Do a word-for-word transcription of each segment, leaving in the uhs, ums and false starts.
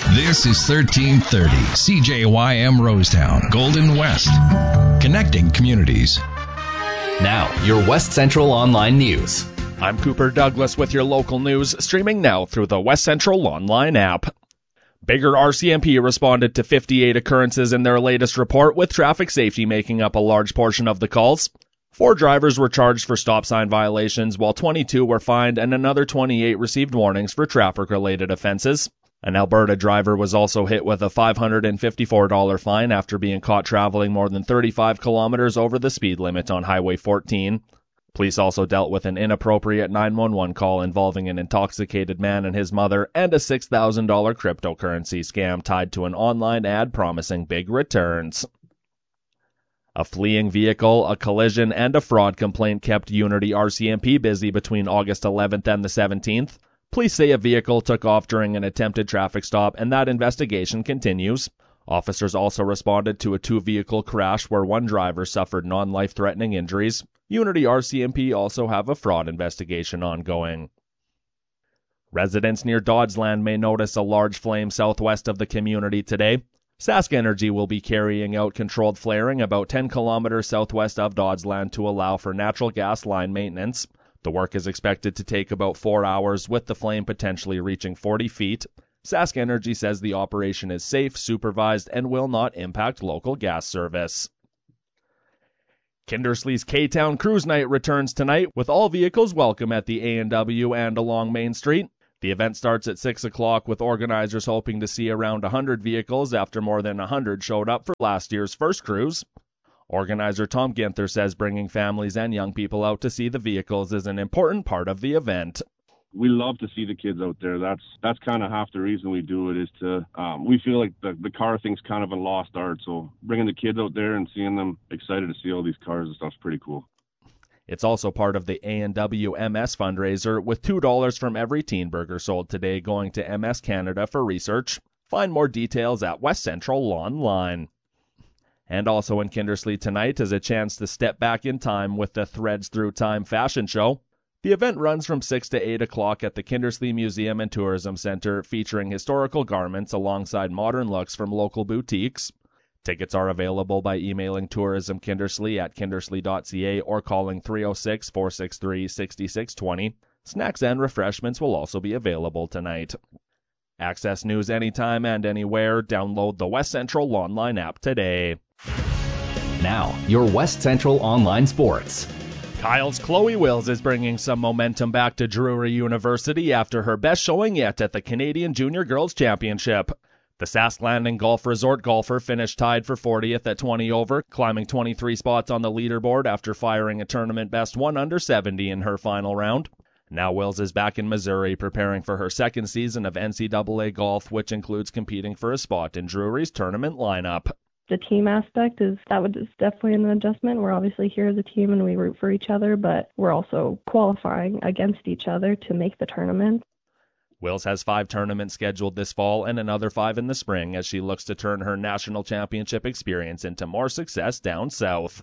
This is thirteen thirty C J Y M Rosetown, Golden West, connecting communities. Now, your West Central Online News. I'm Cooper Douglas with your local news, streaming now through the West Central Online app. Bigger R C M P responded to fifty-eight occurrences in their latest report, with traffic safety making up a large portion of the calls. Four drivers were charged for stop sign violations, while twenty-two were fined and another twenty-eight received warnings for traffic-related offenses. An Alberta driver was also hit with a five hundred fifty-four dollars fine after being caught traveling more than thirty-five kilometers over the speed limit on Highway fourteen. Police also dealt with an inappropriate nine one one call involving an intoxicated man and his mother and a six thousand dollars cryptocurrency scam tied to an online ad promising big returns. A fleeing vehicle, a collision, and a fraud complaint kept Unity R C M P busy between August eleventh and the seventeenth. Police say a vehicle took off during an attempted traffic stop, and that investigation continues. Officers also responded to a two-vehicle crash where one driver suffered non-life-threatening injuries. Unity R C M P also have a fraud investigation ongoing. Residents near Doddsland may notice a large flame southwest of the community today. Sask Energy will be carrying out controlled flaring about ten kilometers southwest of Doddsland to allow for natural gas line maintenance. The work is expected to take about four hours, with the flame potentially reaching forty feet. Sask Energy says the operation is safe, supervised, and will not impact local gas service. Kindersley's K-Town Cruise Night returns tonight, with all vehicles welcome at the A and W and along Main Street. The event starts at six o'clock, with organizers hoping to see around one hundred vehicles after more than one hundred showed up for last year's first cruise. Organizer Tom Ginther says bringing families and young people out to see the vehicles is an important part of the event. We love to see the kids out there. That's that's kind of half the reason we do it, is to, um, we feel like the, the car thing's kind of a lost art. So bringing the kids out there and seeing them excited to see all these cars and stuff's pretty cool. It's also part of the A and W M S fundraiser, with two dollars from every teen burger sold today going to M S Canada for research. Find more details at West Central Online. And also in Kindersley tonight is a chance to step back in time with the Threads Through Time fashion show. The event runs from six to eight o'clock at the Kindersley Museum and Tourism Center, featuring historical garments alongside modern looks from local boutiques. Tickets are available by emailing Tourism Kindersley at kindersley dot c a or calling three oh six, four six three, six six two zero. Snacks and refreshments will also be available tonight. Access news anytime and anywhere. Download the West Central Online app today. Now, your West Central Online Sports. Kyle's Chloe Wills is bringing some momentum back to Drury University after her best showing yet at the Canadian Junior Girls Championship. The Sask Landing Golf Resort golfer finished tied for fortieth at twenty over, climbing twenty-three spots on the leaderboard after firing a tournament best one under seventy in her final round. Now Wills is back in Missouri preparing for her second season of N C double A golf, which includes competing for a spot in Drury's tournament lineup. The team aspect is that would is definitely an adjustment. We're obviously here as a team and we root for each other, but we're also qualifying against each other to make the tournament. Wills has five tournaments scheduled this fall and another five in the spring as she looks to turn her national championship experience into more success down south.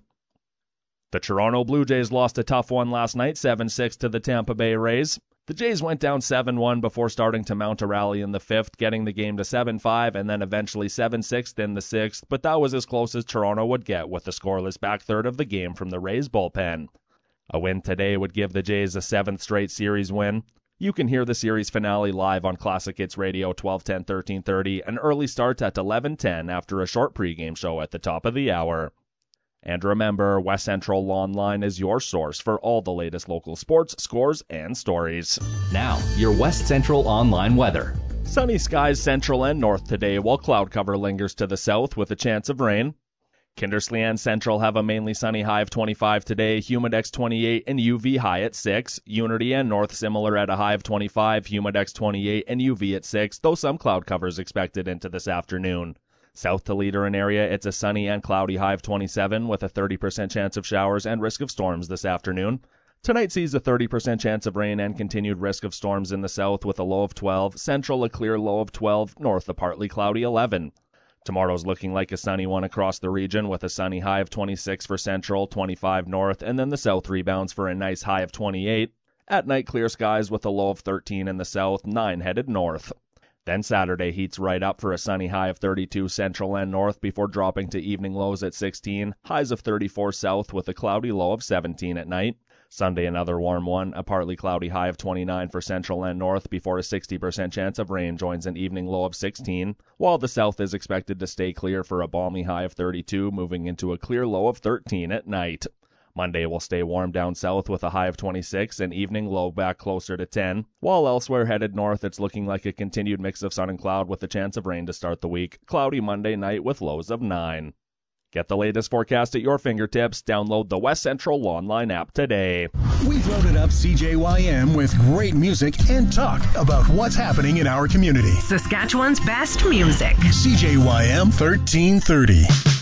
The Toronto Blue Jays lost a tough one last night, seven six to the Tampa Bay Rays. The Jays went down seven one before starting to mount a rally in the fifth, getting the game to seven five and then eventually seven six in the sixth, but that was as close as Toronto would get with the scoreless back third of the game from the Rays bullpen. A win today would give the Jays a seventh straight series win. You can hear the series finale live on Classic Hits Radio twelve ten, thirteen thirty, an early start at eleven ten after a short pregame show at the top of the hour. And remember, West Central Online is your source for all the latest local sports, scores, and stories. Now, your West Central Online weather. Sunny skies central and north today, while cloud cover lingers to the south with a chance of rain. Kindersley and Central have a mainly sunny high of twenty-five today, humidex twenty-eight, and U V high at six. Unity and North similar at a high of twenty-five, humidex twenty-eight, and U V at six, though some cloud covers expected into this afternoon. South to Leader and area, it's a sunny and cloudy high of twenty-seven with a thirty percent chance of showers and risk of storms this afternoon. Tonight sees a thirty percent chance of rain and continued risk of storms in the south with a low of twelve, central a clear low of twelve, north a partly cloudy eleven. Tomorrow's looking like a sunny one across the region with a sunny high of twenty-six for central, twenty-five north, and then the south rebounds for a nice high of twenty-eight. At night, clear skies with a low of thirteen in the south, nine headed north. Then Saturday heats right up for a sunny high of thirty-two central and north before dropping to evening lows at sixteen, highs of thirty-four south with a cloudy low of seventeen at night. Sunday another warm one, a partly cloudy high of twenty-nine for central and north before a sixty percent chance of rain joins an evening low of sixteen, while the south is expected to stay clear for a balmy high of thirty-two, moving into a clear low of thirteen at night. Monday will stay warm down south with a high of twenty-six and evening low back closer to ten, while elsewhere headed north it's looking like a continued mix of sun and cloud with a chance of rain to start the week. Cloudy Monday night with lows of nine. Get the latest forecast at your fingertips. Download the West Central Online app today. We've loaded up C J Y M with great music and talk about what's happening in our community. Saskatchewan's best music. C J Y M thirteen thirty.